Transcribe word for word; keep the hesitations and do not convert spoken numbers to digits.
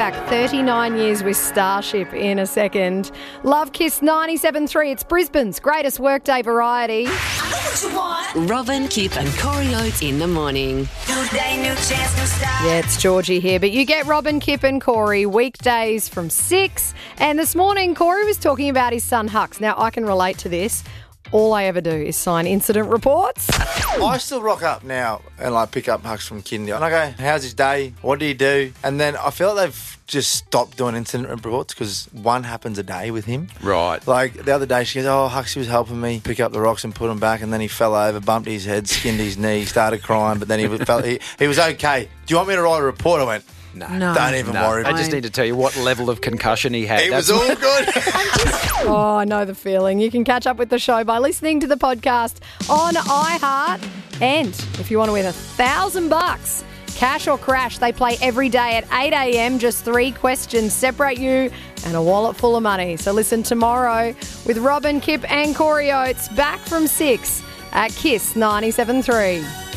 Back thirty-nine years with Starship in a second. Love Kiss ninety-seven point three. It's Brisbane's greatest workday variety. Robin, Kip and Corey Oates in the morning. New day, new chance, new start. Yeah, it's Georgie here, but you get Robin, Kip and Corey weekdays from six. And this morning, Corey was talking about his son Hux. Now, I can relate to this. All I ever do is sign incident reports. I still rock up now and like pick up Hux from kindy. And I go, how's his day? What do you do? And then I feel like they've just stopped doing incident reports because one happens a day with him. Right. Like the other day she goes, oh, Hux was helping me pick up the rocks and put them back, and then he fell over, bumped his head, skinned his knee, started crying, but then he felt he, he was okay. Do you want me to write a report? I went, No. No. don't even No, worry. I just need to tell you what level of concussion he had. It was That's- all good. Oh, I know the feeling. You can catch up with the show by listening to the podcast on iHeart. And if you want to win a thousand bucks, cash or crash, they play every day at eight a.m. Just three questions separate you and a wallet full of money. So listen tomorrow with Robin, Kip and Corey Oates back from six at Kiss ninety-seven point three.